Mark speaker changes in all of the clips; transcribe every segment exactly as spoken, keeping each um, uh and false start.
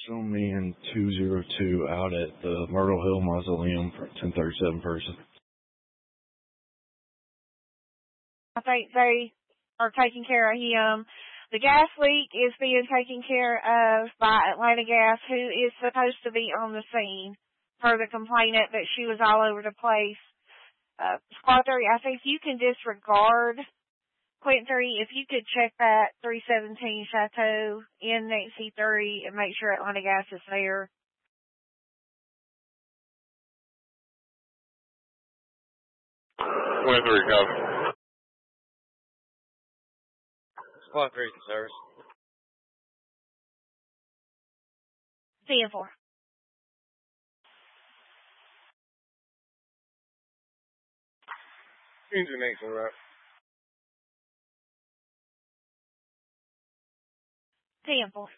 Speaker 1: Film me in two zero two out at the Myrtle Hill Mausoleum for ten thirty-seven person.
Speaker 2: I think they are taking care of him. The gas leak is being taken care of by Atlanta Gas, who is supposed to be on the scene per the complainant that she was all over the place. Uh, Squad three, I think you can disregard Quentin three. If you could check that three seventeen Chateau in Nancy three and make sure Atlanta Gas is there.
Speaker 3: twenty-three, copy.
Speaker 4: Squad three, service.
Speaker 2: ten four.
Speaker 3: Engine eight, all right.
Speaker 2: ten four.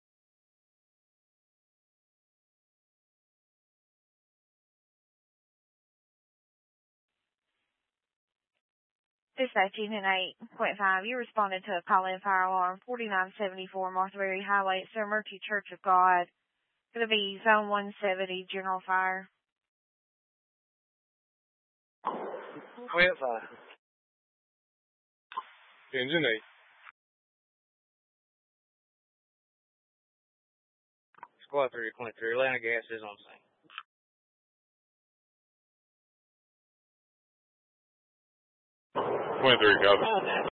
Speaker 2: Dispatch Engine eight point five, you responded to a call-in fire alarm, forty-nine seventy-four Marthaberry Highway, at San Murphy Church of God. Going to be Zone one seventy, General Fire.
Speaker 4: Point five.
Speaker 3: Engine eight.
Speaker 4: Squad three, twenty-three, Atlanta Gas is on scene.
Speaker 3: twenty-three, copy.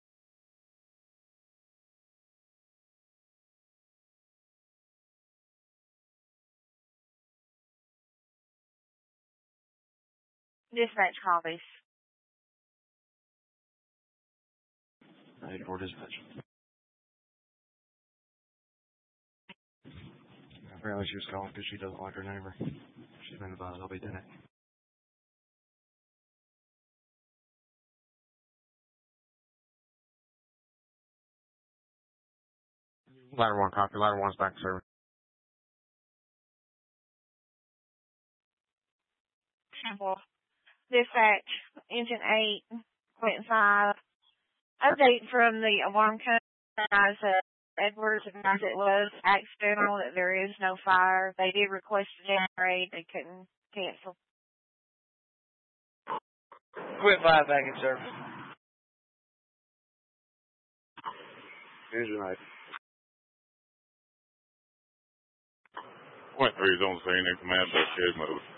Speaker 2: Dispatch call this.
Speaker 1: eighty-four dispatch. Apparently she was calling because she doesn't like her neighbor. She's been advised I'll be doing it.
Speaker 5: Ladder one copy. Ladder one's back to service.
Speaker 2: Sample. Dispatch, Engine eight point five. Update from the alarm company guys at Edwards advised it was accidental, that there is no fire. They did request to generate. They couldn't cancel.
Speaker 4: Quit five back in service.
Speaker 3: Engine eight. twenty-three is on scene in command by Shed Mode.